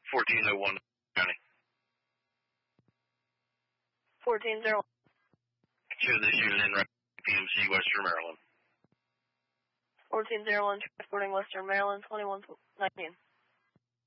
1401 County. 1401. Show this unit in PMC, Western Maryland. 1401, transporting Western Maryland, 2119.